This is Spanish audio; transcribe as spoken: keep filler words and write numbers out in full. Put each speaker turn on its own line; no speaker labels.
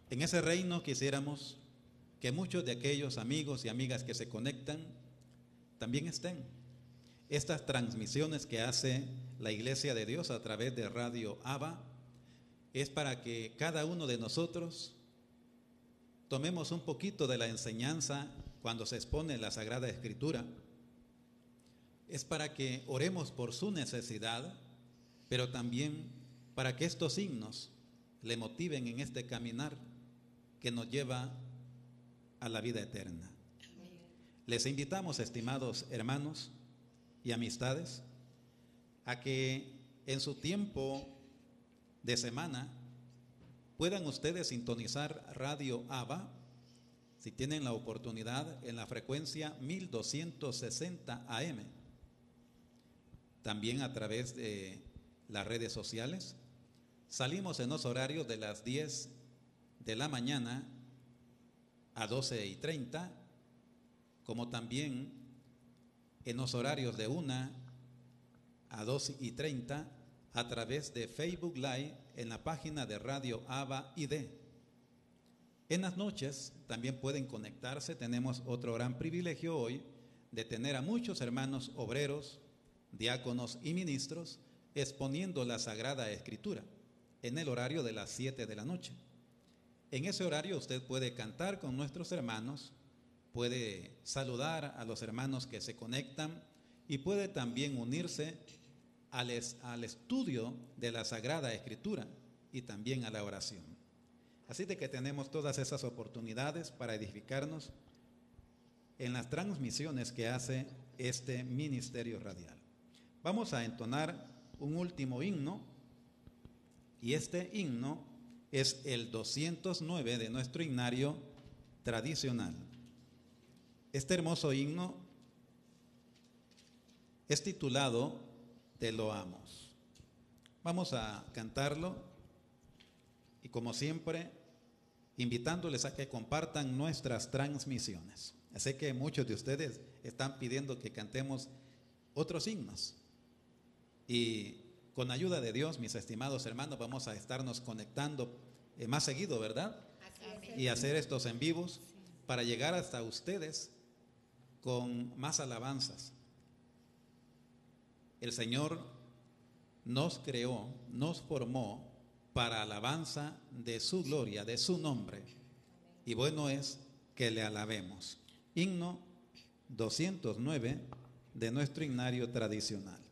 En ese reino quisiéramos que muchos de aquellos amigos y amigas que se conectan también estén. Estas transmisiones que hace la Iglesia de Dios a través de Radio Abba es para que cada uno de nosotros tomemos un poquito de la enseñanza cuando se expone la Sagrada Escritura. Es para que oremos por su necesidad, pero también para que estos signos le motiven en este caminar que nos lleva a la vida eterna. Les invitamos, estimados hermanos y amistades, a que en su tiempo de semana puedan ustedes sintonizar Radio Abba, si tienen la oportunidad, en la frecuencia mil doscientos sesenta A M, también a través de las redes sociales. Salimos en los horarios de las diez de la mañana a doce y treinta, como también en los horarios de una a dos y treinta a través de Facebook Live en la página de Radio Abba I D. En las noches también pueden conectarse. Tenemos otro gran privilegio hoy de tener a muchos hermanos obreros, diáconos y ministros exponiendo la Sagrada Escritura en el horario de las siete de la noche. En ese horario usted puede cantar con nuestros hermanos, puede saludar a los hermanos que se conectan y puede también unirse al, es, al estudio de la Sagrada Escritura y también a la oración. Así de que tenemos todas esas oportunidades para edificarnos en las transmisiones que hace este ministerio radial. Vamos a entonar un último himno, y este himno es el doscientos nueve de nuestro himnario tradicional. Este hermoso himno es titulado Te loamos. Vamos a cantarlo y, como siempre, invitándoles a que compartan nuestras transmisiones. Sé que muchos de ustedes están pidiendo que cantemos otros himnos y con ayuda de Dios, mis estimados hermanos, vamos a estarnos conectando eh, más seguido, ¿verdad? Así es. Y hacer estos en vivos para llegar hasta ustedes con más alabanzas. El Señor nos creó, nos formó para alabanza de su gloria, de su nombre, y bueno es que le alabemos. Himno doscientos nueve de nuestro himnario tradicional.